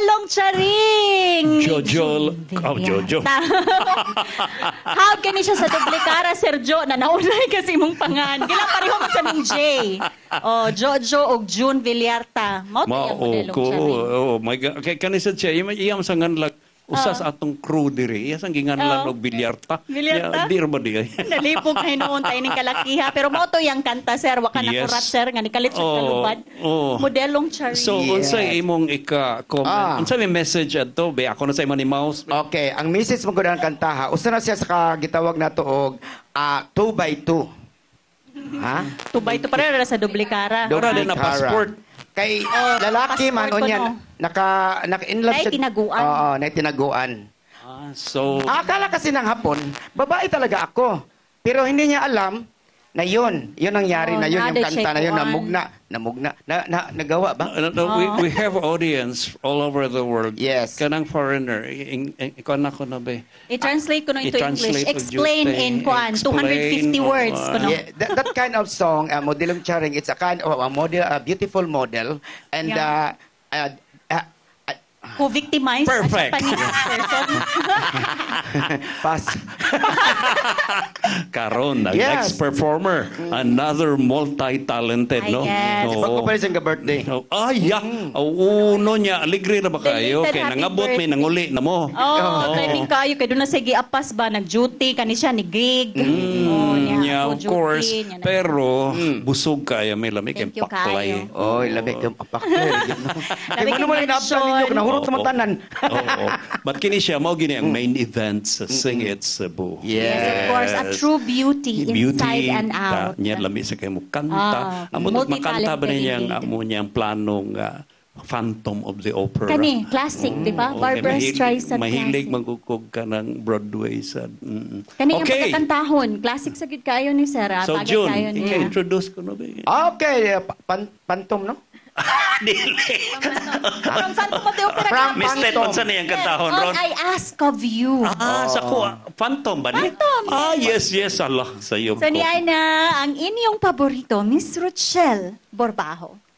Modelong charing! Jojo. Oh, Jojo. How ka ni siya sa duplikara, Sergio, na naunay kasi mong pangan. Gilang pareho mo sa mong J. Oh, Jojo o June Villarta. Mao to yung modelong charing. Oh my God. Kaya kanisa siya, iyam sa nganlag, usas atong crew diri. Iyas ang ginganlan og bilyarta. Bilyarta? Dir ba di? Nalipog na hinuon tayo ng kalakiha. Pero mo to yung kanta, sir. Waka na Yes. kurat, sir. Nga ni kalit siya kalubad. Modelong charing. So, unsay imong ika-comment? Unsay may message adto? Be, ako na sa imo ni Mouse. Okay, ang message mo ko ng kantaha, usa na siya sa gitawag na to og 2x2. Ha? Tubay to pareho na sa duplikara. Para din na Duplikara. passport. Kay lalaki man passport ko, unyan, no? naka-inlove Nay tinaguan. Oo, nay tinaguan. So, Akala kasi ng hapon, babae talaga ako. Pero hindi niya alam na yun ang yari na yun, yung nada kanta na yun, siya namugna, nagawa ba? we have audience all over the world. Yes. Kanang foreigner. Ikaw na ko na ba? I-translate ko na into I-translate English. ko Explain dito, in kuan. 250 words ko no. Yeah, that kind of song, Modelong Charing, it's a kind of a model, a beautiful model, and Yeah. Who victimized Perfect. a Japanese person. pass. Karon, ang Yes. next performer. Another multi-talented, no? Yes. Oo. Pagpapalit ka birthday. Oh, ya. Uno niya, aligre na ba kayo? Belated Kaya happy nangabot may birthday. nanguli na mo. Driving kayo. Kaya doon na sige apas ba? Nag-duty. Kani siya ni gig. Yeah, of course. Pero, busog kaya may lamig Thank ang you paklay. kayo. Oy, labig kang apakler. Kay Labig ano man yung inaabtan ninyo, mention. nahurot sa matanan. Oo. But kini siya, mao gini ang main event sa Sing It Cebu. Yes, of course. A true beauty, inside and out. Niya lami sa kayo mo kanta. Amo makanta ba niya ang amo niyang planong Phantom of the Opera. Kani, classic, di ba? Barbara Streisand mahilig classic. magkukog ka ng Broadway sa... Kani ang pagkakantahon. Classic sa gid kayo ni Sarah. So, Tagad June, kayo niya. i-introduce ko na ba? Okay, Phantom, no? Dili. From Phantom of the Opera. From Miss Ted, Phantom. unsa na yung kantahon, All Ron? I ask of you. Sa kuha. Phantom ba ni? Phantom, Yes. Allah, sa iyo So ni Ana, ang inyong paborito, Miss Rochelle Borbajo.